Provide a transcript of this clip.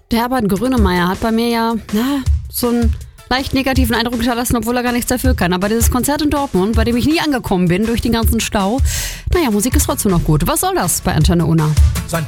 Der Herbert Grönemeyer hat bei mir ja so einen leicht negativen Eindruck hinterlassen, obwohl er gar nichts dafür kann. Aber dieses Konzert in Dortmund, bei dem ich nie angekommen bin durch den ganzen Stau, Musik ist trotzdem noch gut. Was soll das bei Antenne Unna? Sein